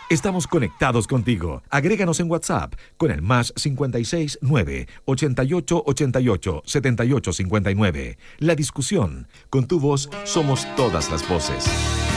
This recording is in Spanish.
Estamos conectados contigo. Agréganos en WhatsApp con el +56 9 88 88 78 59. La discusión. Con tu voz somos todas las voces.